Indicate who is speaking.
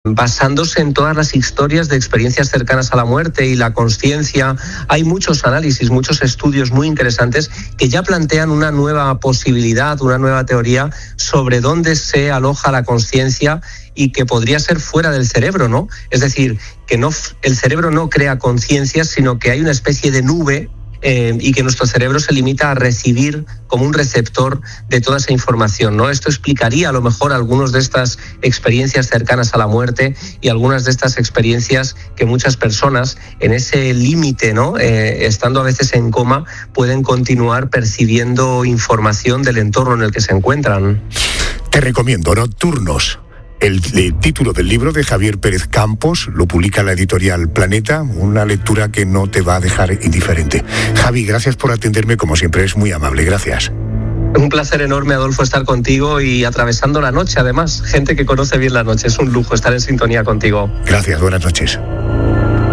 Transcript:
Speaker 1: basándose en todas las historias de experiencias cercanas a la muerte y la consciencia. Hay muchos análisis, muchos estudios muy interesantes que ya plantean una nueva posibilidad, una nueva teoría sobre dónde se aloja la consciencia y que podría ser fuera del cerebro, ¿no? Es decir, que el cerebro no crea conciencia, sino que hay una especie de nube y que nuestro cerebro se limita a recibir como un receptor de toda esa información, ¿no? Esto explicaría a lo mejor algunas de estas experiencias cercanas a la muerte y algunas de estas experiencias que muchas personas en ese límite, ¿no? Estando a veces en coma, pueden continuar percibiendo información del entorno en el que se encuentran.
Speaker 2: Te recomiendo Nocturnos. El título del libro de Javier Pérez Campos lo publica la editorial Planeta, una lectura que no te va a dejar indiferente. Javi, gracias por atenderme, como siempre, es muy amable, gracias.
Speaker 1: Un placer enorme, Adolfo, estar contigo y atravesando la noche, además. Gente que conoce bien la noche, es un lujo estar en sintonía contigo.
Speaker 2: Gracias, buenas noches.